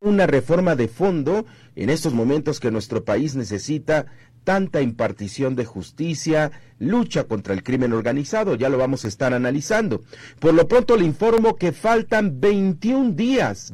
una reforma de fondo en estos momentos que nuestro país necesita tanta impartición de justicia, lucha contra el crimen organizado, ya lo vamos a estar analizando. Por lo pronto le informo que faltan 21 días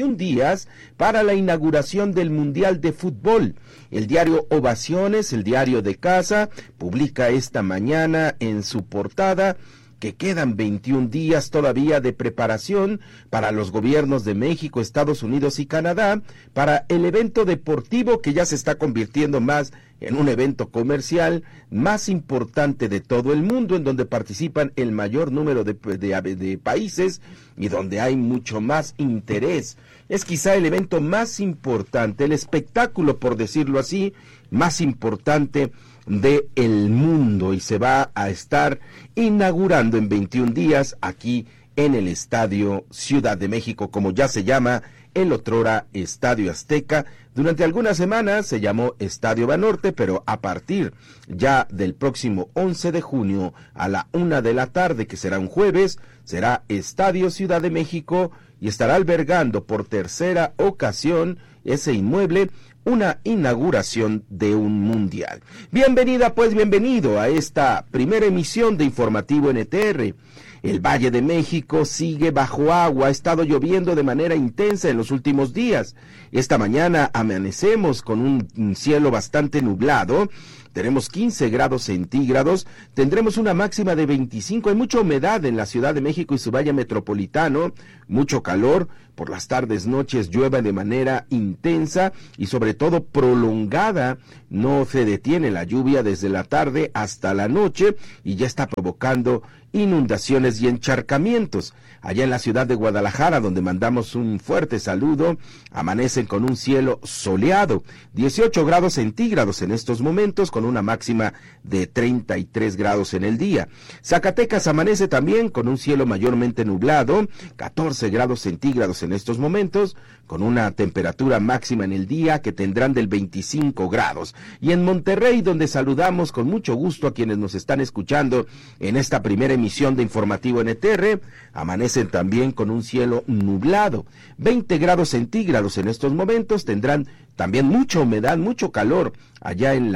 para la inauguración del Mundial de Fútbol. El diario Ovaciones, el diario de casa, publica esta mañana en su portada que quedan 21 días todavía de preparación para los gobiernos de México, Estados Unidos y Canadá para el evento deportivo que ya se está convirtiendo más en un evento comercial más importante de todo el mundo, en donde participan el mayor número de países y donde hay mucho más interés. Es quizá el evento más importante, el espectáculo, por decirlo así, más importante de el mundo, y se va a estar inaugurando en 21 días aquí en el Estadio Ciudad de México, como ya se llama el otrora Estadio Azteca. Durante algunas semanas se llamó Estadio Banorte, pero a partir ya del próximo 11 de junio a la 1 de la tarde, que será un jueves, será Estadio Ciudad de México y estará albergando por tercera ocasión ese inmueble una inauguración de un mundial. Bienvenida, pues bienvenido a esta primera emisión de Informativo NTR. El Valle de México sigue bajo agua, ha estado lloviendo de manera intensa en los últimos días. Esta mañana amanecemos con un cielo bastante nublado. Tenemos 15 grados centígrados, tendremos una máxima de 25, hay mucha humedad en la Ciudad de México y su valle metropolitano, mucho calor, por las tardes, noches llueve de manera intensa y sobre todo prolongada, no se detiene la lluvia desde la tarde hasta la noche y ya está provocando inundaciones y encharcamientos. Allá en la ciudad de Guadalajara, donde mandamos un fuerte saludo, amanecen con un cielo soleado, 18 grados centígrados en estos momentos, con una máxima de 33 grados en el día. Zacatecas amanece también con un cielo mayormente nublado, 14 grados centígrados en estos momentos, con una temperatura máxima en el día que tendrán del 25 grados. Y en Monterrey, donde saludamos con mucho gusto a quienes nos están escuchando en esta primera emisión de Informativo NTR, amanecen también con un cielo nublado, 20 grados centígrados en estos momentos, tendrán también mucha humedad, mucho calor allá en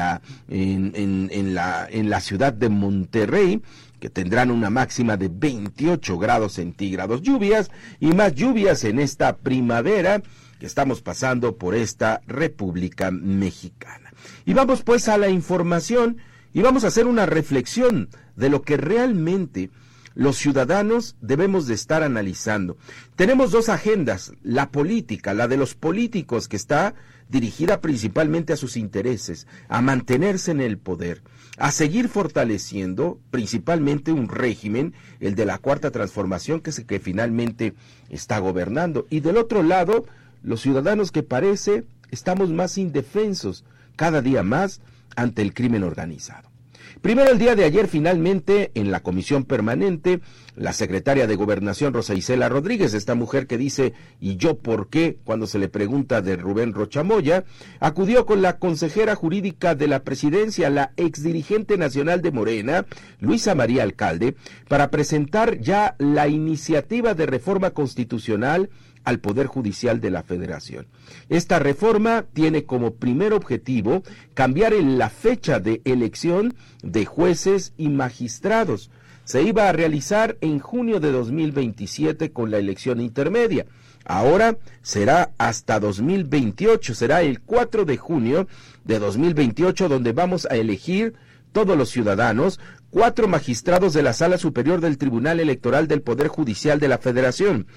la ciudad de Monterrey, que tendrán una máxima de 28 grados centígrados. Lluvias y más lluvias en esta primavera que estamos pasando por esta República Mexicana. Y vamos pues a la información y vamos a hacer una reflexión de lo que realmente los ciudadanos debemos de estar analizando. Tenemos dos agendas, la política, la de los políticos, que está dirigida principalmente a sus intereses, a mantenerse en el poder, a seguir fortaleciendo principalmente un régimen, el de la Cuarta Transformación, que es el que finalmente está gobernando. Y del otro lado, los ciudadanos que parece estamos más indefensos, cada día más, ante el crimen organizado. Primero, el día de ayer, finalmente, en la comisión permanente, la secretaria de Gobernación, Rosa Isela Rodríguez, esta mujer que dice, ¿y yo por qué?, cuando se le pregunta de Rubén Rocha Moya, acudió con la consejera jurídica de la presidencia, la exdirigente nacional de Morena, Luisa María Alcalde, para presentar ya la iniciativa de reforma constitucional al Poder Judicial de la Federación. Esta reforma tiene como primer objetivo cambiar la fecha de elección de jueces y magistrados. Se iba a realizar en junio de 2027 con la elección intermedia. Ahora será hasta 2028, será el 4 de junio de 2028 donde vamos a elegir todos los ciudadanos 4 magistrados de la Sala Superior del Tribunal Electoral del Poder Judicial de la Federación,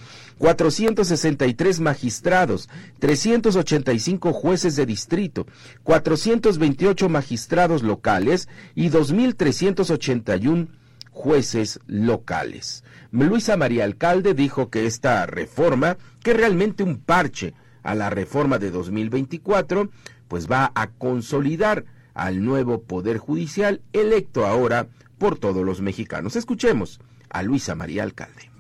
463 magistrados, 385 jueces de distrito, 428 magistrados locales y 2.381 jueces locales. Luisa María Alcalde dijo que esta reforma, que es realmente un parche a la reforma de 2024, pues va a consolidar al nuevo Poder Judicial, electo ahora por todos los mexicanos. Escuchemos a Luisa María Alcalde.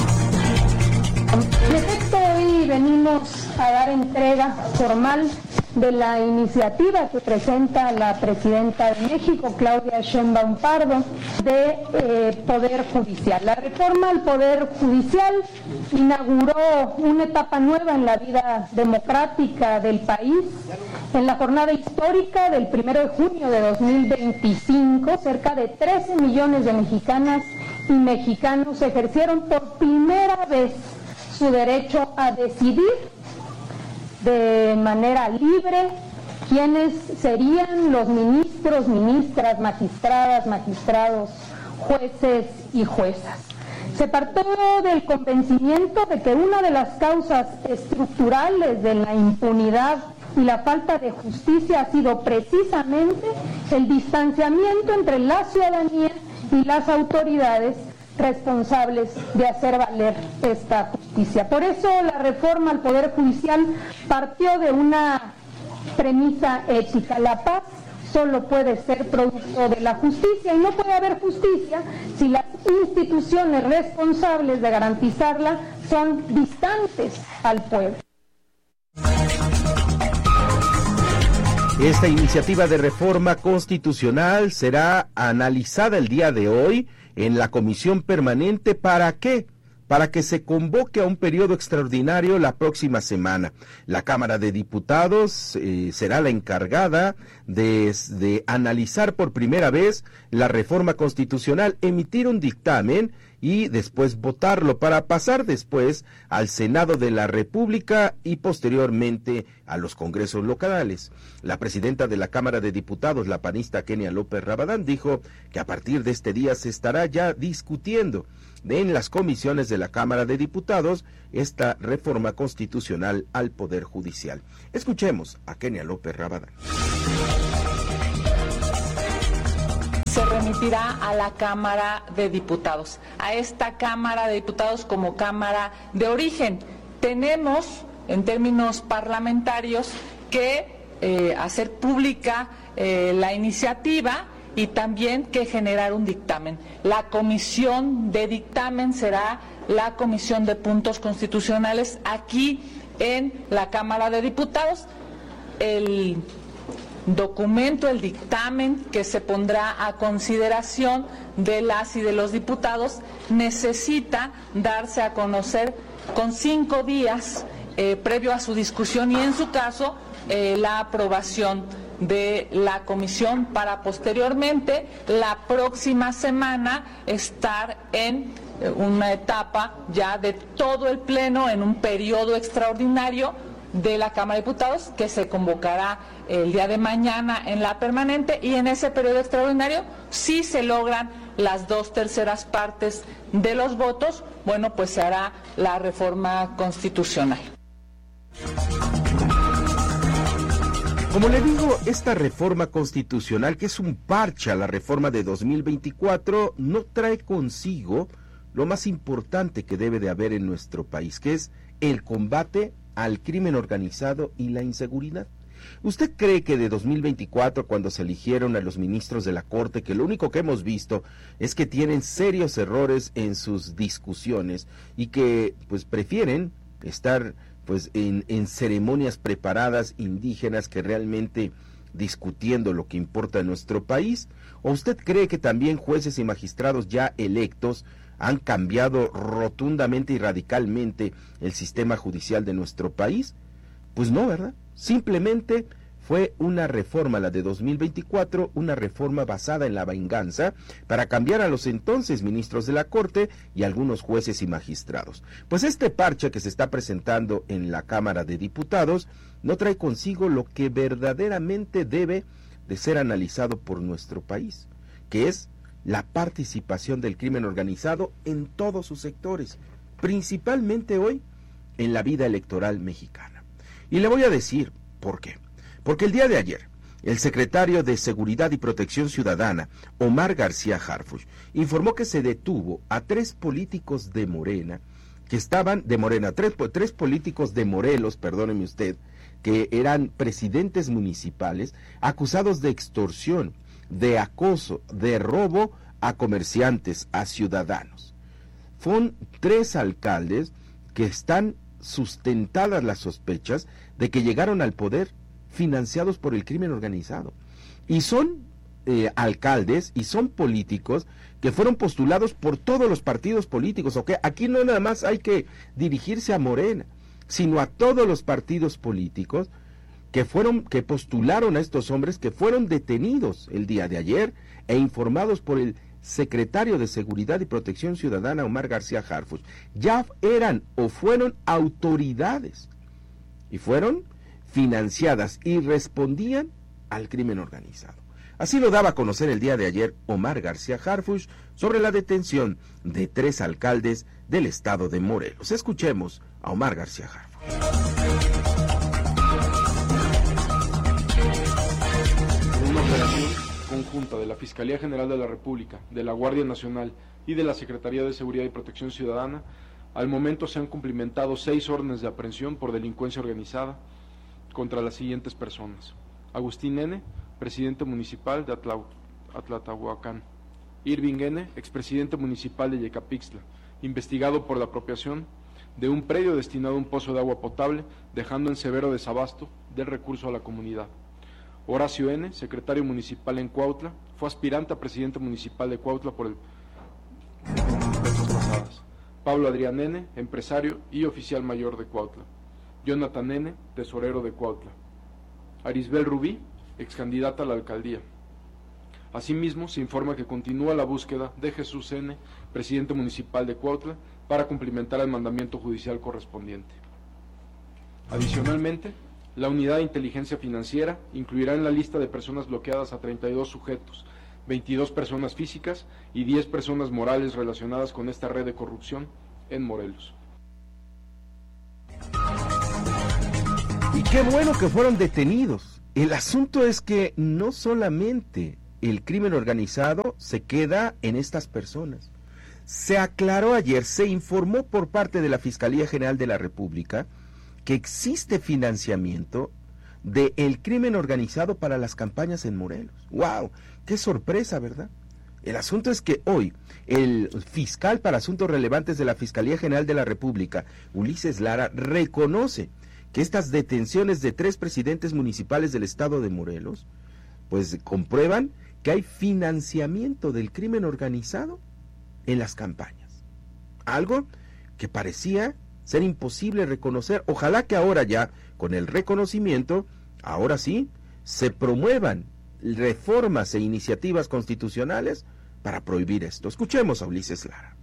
En efecto, hoy venimos a dar entrega formal de la iniciativa que presenta la presidenta de México, Claudia Sheinbaum Pardo, de Poder Judicial. La reforma al Poder Judicial inauguró una etapa nueva en la vida democrática del país. En la jornada histórica del 1 de junio de 2025, cerca de 13 millones de mexicanas y mexicanos ejercieron por primera vez su derecho a decidir de manera libre quiénes serían los ministros, ministras, magistradas, magistrados, jueces y juezas. Se partió del convencimiento de que una de las causas estructurales de la impunidad y la falta de justicia ha sido precisamente el distanciamiento entre la ciudadanía y las autoridades responsables de hacer valer esta justicia. Por eso la reforma al Poder Judicial partió de una premisa ética: la paz solo puede ser producto de la justicia, y no puede haber justicia si las instituciones responsables de garantizarla son distantes al pueblo. Esta iniciativa de reforma constitucional será analizada el día de hoy en la comisión permanente. ¿Para qué? Para que se convoque a un periodo extraordinario la próxima semana. La Cámara de Diputados será la encargada de analizar por primera vez la reforma constitucional, emitir un dictamen y después votarlo, para pasar después al Senado de la República y posteriormente a los congresos locales. La presidenta de la Cámara de Diputados, la panista Kenia López Rabadán, dijo que a partir de este día se estará ya discutiendo en las comisiones de la Cámara de Diputados esta reforma constitucional al Poder Judicial. Escuchemos a Kenia López Rabadán. Se remitirá a la Cámara de Diputados, a esta Cámara de Diputados como Cámara de origen. Tenemos, en términos parlamentarios, que hacer pública la iniciativa y también que generar un dictamen. La comisión de dictamen será la Comisión de Puntos Constitucionales aquí en la Cámara de Diputados. El documento, el dictamen que se pondrá a consideración de las y de los diputados necesita darse a conocer con 5 días previo a su discusión y, en su caso, la aprobación de la comisión, para posteriormente la próxima semana estar en una etapa ya de todo el pleno en un periodo extraordinario de la Cámara de Diputados, que se convocará el día de mañana en la permanente, y en ese periodo extraordinario, si se logran las 2/3 partes de los votos, bueno, pues se hará la reforma constitucional. Como le digo, esta reforma constitucional, que es un parche a la reforma de 2024, no trae consigo lo más importante que debe de haber en nuestro país, que es el combate al crimen organizado y la inseguridad. ¿Usted cree que de 2024, cuando se eligieron a los ministros de la Corte, que lo único que hemos visto es que tienen serios errores en sus discusiones y que pues prefieren estar pues en ceremonias preparadas indígenas que realmente discutiendo lo que importa en nuestro país? ¿O usted cree que también jueces y magistrados ya electos han cambiado rotundamente y radicalmente el sistema judicial de nuestro país? Pues no, ¿verdad? Simplemente fue una reforma, la de 2024, una reforma basada en la venganza para cambiar a los entonces ministros de la Corte y algunos jueces y magistrados. Pues este parche que se está presentando en la Cámara de Diputados no trae consigo lo que verdaderamente debe de ser analizado por nuestro país, que es la participación del crimen organizado en todos sus sectores, principalmente hoy en la vida electoral mexicana. Y le voy a decir por qué. Porque el día de ayer, el secretario de Seguridad y Protección Ciudadana, Omar García Harfuch, informó que se detuvo a 3 políticos de Morena, que estaban de Morena, tres políticos de Morelos, perdóneme usted, que eran presidentes municipales, acusados de extorsión, de acoso, de robo a comerciantes, a ciudadanos. Son 3 alcaldes que están sustentadas las sospechas de que llegaron al poder financiados por el crimen organizado. Y son alcaldes y son políticos que fueron postulados por todos los partidos políticos, ¿ok? Aquí no nada más hay que dirigirse a Morena, sino a todos los partidos políticos que postularon a estos hombres, que fueron detenidos el día de ayer e informados por el secretario de Seguridad y Protección Ciudadana, Omar García Harfuch. Ya eran o fueron autoridades y fueron financiadas y respondían al crimen organizado. Así lo daba a conocer el día de ayer Omar García Harfuch sobre la detención de 3 alcaldes del estado de Morelos. Escuchemos a Omar García Harfuch. Una operación conjunta de la Fiscalía General de la República, de la Guardia Nacional y de la Secretaría de Seguridad y Protección Ciudadana, al momento se han cumplimentado 6 órdenes de aprehensión por delincuencia organizada contra las siguientes personas: Agustín N., presidente municipal de Atlatahuacán; Irving N., expresidente municipal de Yecapixtla, investigado por la apropiación de un predio destinado a un pozo de agua potable, dejando en severo desabasto del recurso a la comunidad; Horacio N., secretario municipal en Cuautla, fue aspirante a presidente municipal de Cuautla por el fechas pasadas; Pablo Adrián N., empresario y oficial mayor de Cuautla; Jonathan N., tesorero de Cuautla; Arisbel Rubí, excandidata a la alcaldía. Asimismo, se informa que continúa la búsqueda de Jesús N., presidente municipal de Cuautla, para cumplimentar el mandamiento judicial correspondiente. Adicionalmente, la Unidad de Inteligencia Financiera incluirá en la lista de personas bloqueadas a 32 sujetos, 22 personas físicas y 10 personas morales relacionadas con esta red de corrupción en Morelos. Y qué bueno que fueron detenidos. El asunto es que no solamente el crimen organizado se queda en estas personas. Se aclaró ayer, se informó por parte de la Fiscalía General de la República que existe financiamiento del crimen organizado para las campañas en Morelos. ¡Wow! ¡Qué sorpresa!, ¿verdad? El asunto es que hoy el fiscal para asuntos relevantes de la Fiscalía General de la República, Ulises Lara, reconoce que estas detenciones de 3 presidentes municipales del estado de Morelos, pues comprueban que hay financiamiento del crimen organizado en las campañas. Algo que parecía ser imposible reconocer. Ojalá que ahora ya, con el reconocimiento, ahora sí, se promuevan reformas e iniciativas constitucionales para prohibir esto. Escuchemos a Ulises Lara.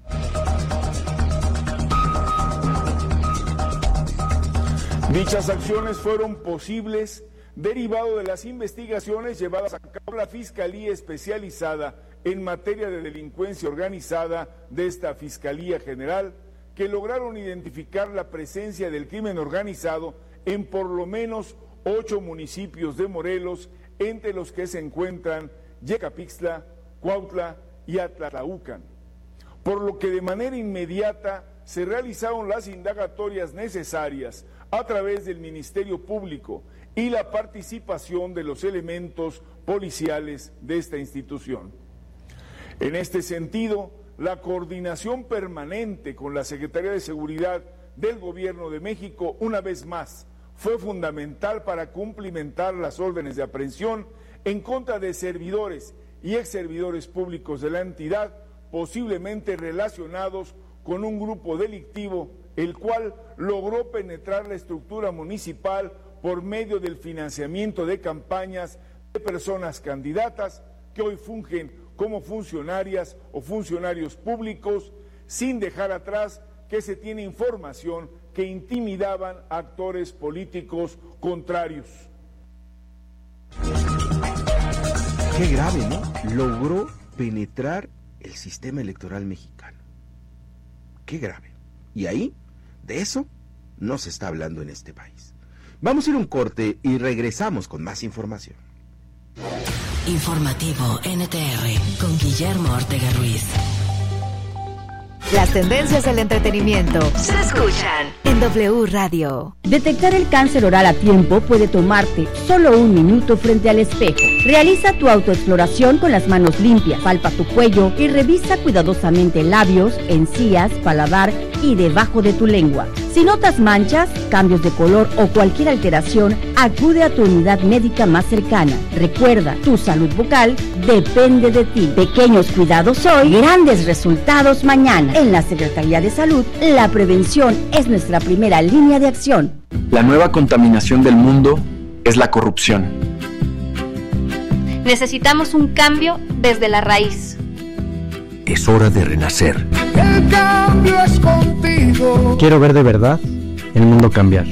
Dichas acciones fueron posibles derivado de las investigaciones llevadas a cabo por la Fiscalía Especializada en materia de delincuencia organizada de esta Fiscalía General, que lograron identificar la presencia del crimen organizado en por lo menos 8 municipios de Morelos, entre los que se encuentran Yecapixtla, Cuautla y Atlatahuacán, por lo que de manera inmediata se realizaron las indagatorias necesarias a través del Ministerio Público y la participación de los elementos policiales de esta institución. En este sentido, la coordinación permanente con la Secretaría de Seguridad del Gobierno de México, una vez más, fue fundamental para cumplimentar las órdenes de aprehensión en contra de servidores y exservidores públicos de la entidad, posiblemente relacionados con un grupo delictivo, el cual logró penetrar la estructura municipal por medio del financiamiento de campañas de personas candidatas que hoy fungen como funcionarias o funcionarios públicos, sin dejar atrás que se tiene información que intimidaban a actores políticos contrarios. Qué grave, ¿no? Logró penetrar el sistema electoral mexicano. Qué grave. Y ahí, de eso, no se está hablando en este país. Vamos a ir a un corte y regresamos con más información. Informativo NTR con Guillermo Ortega Ruiz. Las tendencias del entretenimiento Se escuchan en W Radio. Detectar el cáncer oral a tiempo puede tomarte solo 1 minuto frente al espejo. Realiza tu autoexploración con las manos limpias, palpa tu cuello y revisa cuidadosamente labios, encías, paladar y debajo de tu lengua. Si notas manchas, cambios de color o cualquier alteración, acude a tu unidad médica más cercana. Recuerda, tu salud bucal depende de ti. Pequeños cuidados hoy, grandes resultados mañana. En la Secretaría de Salud, la prevención es nuestra primera línea de acción. La nueva contaminación del mundo es la corrupción. Necesitamos un cambio desde la raíz. Es hora de renacer. El cambio es contigo. Quiero ver de verdad el mundo cambiar.